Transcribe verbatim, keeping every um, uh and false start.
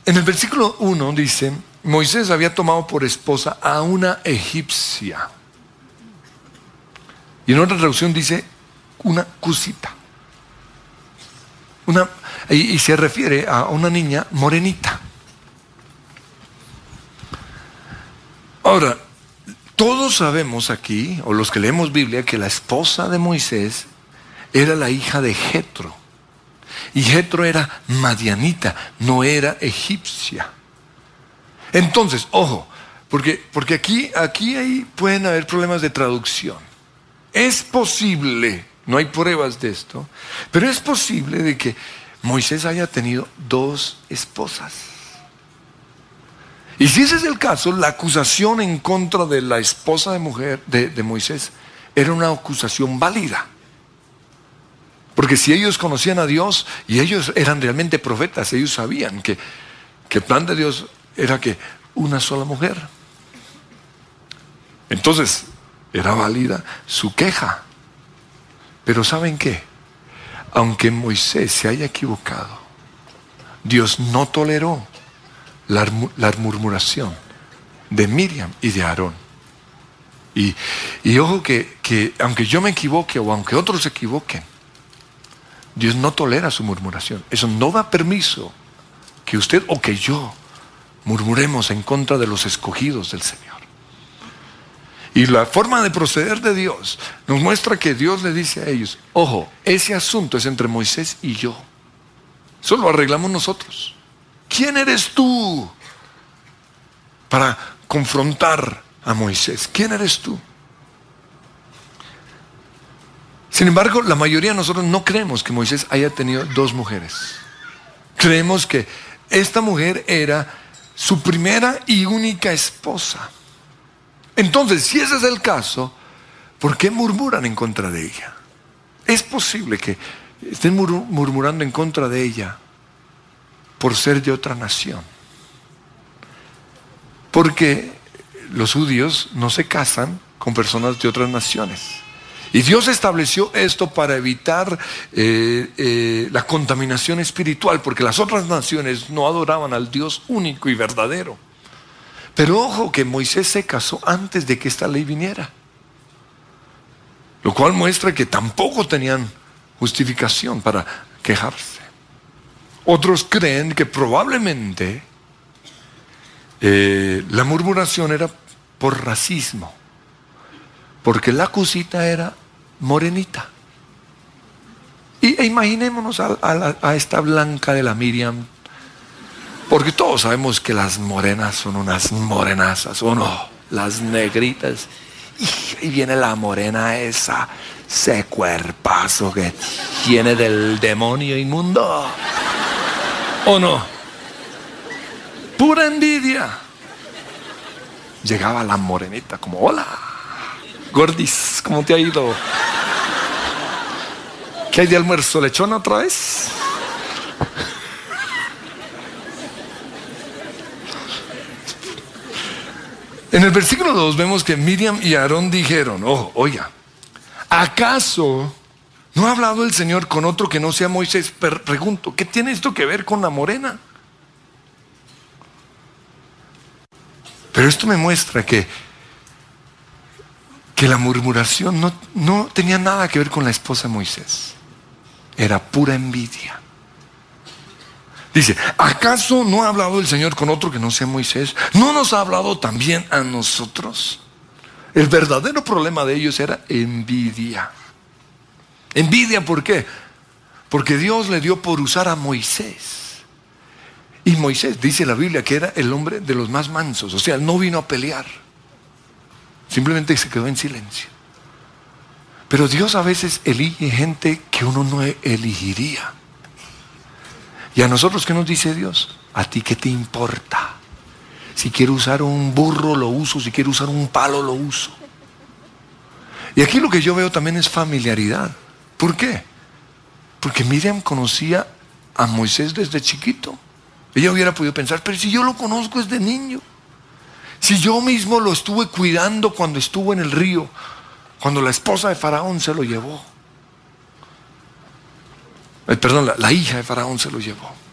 En el versículo uno dice, Moisés había tomado por esposa a una egipcia. Y en otra traducción dice, una cusita. Una, y, y se refiere a una niña morenita. Ahora, todos sabemos aquí, o los que leemos Biblia, que la esposa de Moisés era la hija de Jetro. Y Jetro era madianita, no era egipcia. Entonces, ojo, porque, porque aquí, aquí hay, pueden haber problemas de traducción. Es posible, no hay pruebas de esto, pero es posible de que Moisés haya tenido dos esposas. Y si ese es el caso, la acusación en contra de la esposa de, mujer, de, de Moisés era una acusación válida. Porque si ellos conocían a Dios y ellos eran realmente profetas, ellos sabían que, que el plan de Dios era que una sola mujer. Entonces, era válida su queja. Pero ¿saben qué? Aunque Moisés se haya equivocado, Dios no toleró la, la murmuración de Miriam y de Aarón. Y, y ojo que, que aunque yo me equivoque o aunque otros se equivoquen, Dios no tolera su murmuración. Eso no da permiso que usted o que yo murmuremos en contra de los escogidos del Señor. Y la forma de proceder de Dios nos muestra que Dios le dice a ellos, ojo, ese asunto es entre Moisés y yo. Eso lo arreglamos nosotros. ¿Quién eres tú para confrontar a Moisés? ¿Quién eres tú? Sin embargo, la mayoría de nosotros no creemos que Moisés haya tenido dos mujeres. Creemos que esta mujer era su primera y única esposa. Entonces, si ese es el caso, ¿por qué murmuran en contra de ella? Es posible que estén murmurando en contra de ella por ser de otra nación. Porque los judíos no se casan con personas de otras naciones. Y Dios estableció esto para evitar eh, eh, la contaminación espiritual, porque las otras naciones no adoraban al Dios único y verdadero. Pero ojo que Moisés se casó antes de que esta ley viniera, lo cual muestra que tampoco tenían justificación para quejarse. Otros creen que probablemente eh, la murmuración era por racismo, porque la cusita era morenita. Y e imaginémonos a, a, la, a esta blanca de la Miriam, porque todos sabemos que las morenas son unas morenazas, ¿o no? Las negritas. Y, y viene la morena esa, ese cuerpazo que tiene del demonio inmundo. ¿O no? Pura envidia. Llegaba la morenita como, hola, gordis, ¿cómo te ha ido? ¿Qué hay de almuerzo? ¿Lechona otra vez? En el versículo dos vemos que Miriam y Aarón dijeron, ojo, oiga, ¿acaso no ha hablado el Señor con otro que no sea Moisés? Per- pregunto, ¿qué tiene esto que ver con la morena? Pero esto me muestra que, que la murmuración no, no tenía nada que ver con la esposa de Moisés. Era pura envidia. Dice, ¿acaso no ha hablado el Señor con otro que no sea Moisés? ¿No nos ha hablado también a nosotros? El verdadero problema de ellos era envidia. ¿Envidia por qué? Porque Dios le dio por usar a Moisés. Y Moisés, dice la Biblia, que era el hombre de los más mansos. O sea, no vino a pelear. Simplemente se quedó en silencio. Pero Dios a veces elige gente que uno no elegiría. ¿Y a nosotros qué nos dice Dios? ¿A ti qué te importa? Si quiero usar un burro, lo uso. Si quiero usar un palo, lo uso. Y aquí lo que yo veo también es familiaridad. ¿Por qué? Porque Miriam conocía a Moisés desde chiquito. Ella hubiera podido pensar, pero si yo lo conozco desde niño. Si yo mismo lo estuve cuidando cuando estuvo en el río, cuando la esposa de Faraón se lo llevó. Eh, perdón, la, la hija de Faraón se lo llevó.